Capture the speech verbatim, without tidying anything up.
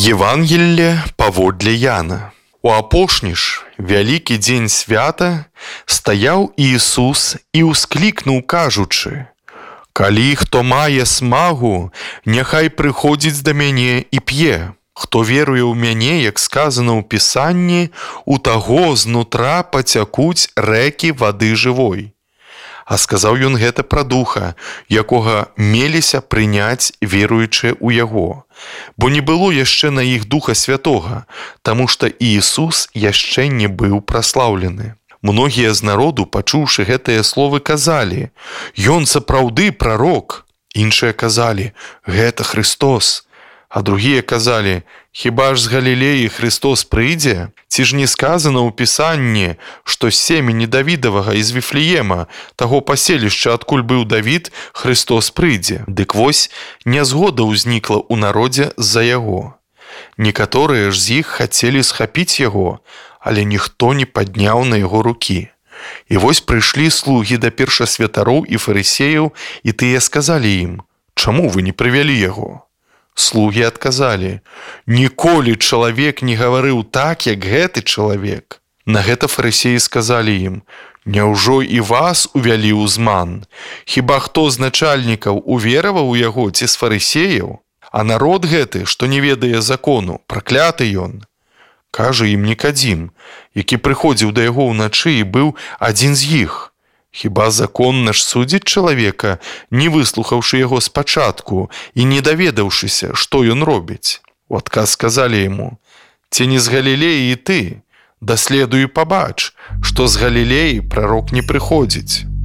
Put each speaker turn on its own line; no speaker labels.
Евангелле паводле Яна. У апошні ж вялікі дзень свята стаяў Іісус і ўсклікнуў, кажучы: «Калі хто мае смагу, няхай прыходзіць да мяне і п'е. Хто веруе ў мяне, як сказано ў Пісанні, у таго знутра пацякуць рэкі вады жывой». А сказаў ён гэта пра духа, якога меліся прыняць веруючыя ў яго. Бо не было яшчэ на іх Духа Святога, таму што Іісус яшчэ не быў праслаўлены. Многія з народу, пачуўшы гэтыя словы, казалі: «Ён сапраўды прарок». Іншыя казалі: «Гэта Христос». А другія казалі: «Хіба ж з Галілеі Христос прыйдзе? Ці ж не сказано ў Пісанні, што з семені Давідавага з Віфлеема, таго паселішча, адкуль быў Давід, Христос прыйдзе?» Дык вось, нязгода ўзнікла ў народзе з-за яго. Некаторыя ж з іх хацелі схапіць яго, але ніхто не падняў на яго рукі. І вось прыйшлі слугі да першасвятароў і фарысеяў, і тыя сказалі ім: «Чаму вы не прывялі яго?» Слугі адказалі: «Ніколі чалавек не гаварыў так, як гэты чалавек». На гэта фарысеі сказалі ім: «Няўжо і вас увялі ў зман? Хіба хто з начальнікаў увераваў у яго ці з фарысеяў? А народ гэты, што не ведае закону, пракляты ён». Кажа ім Нікадзім, які прыходзіў да яго ўначы і быў адзін з іх: «Хіба закон наш судзіць чалавека, не выслухаўшы яго спачатку і не даведаўшыся, што ён робіць?» У адказ сказалі яму: «Ці не з Галілеі і ты? Даследуй і пабач, што з Галілеі прарок не прыходзіць».